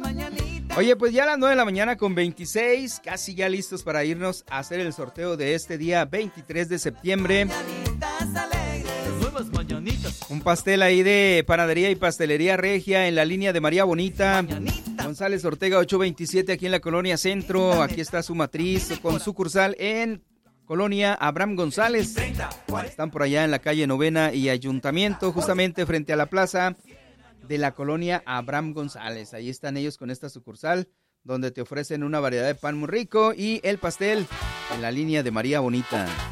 Oye, pues ya a las 9 de la mañana con 26, casi ya listos para irnos a hacer el sorteo de este día 23 de septiembre. Un pastel ahí de Panadería y Pastelería Regia en la línea de María Bonita. González Ortega 827 aquí en la Colonia Centro. Aquí está su matriz con sucursal en Colonia Abraham González. Están por allá en la calle Novena y Ayuntamiento, justamente frente a la plaza de la Colonia Abraham González. Ahí están ellos con esta sucursal donde te ofrecen una variedad de pan muy rico y el pastel en la línea de María Bonita.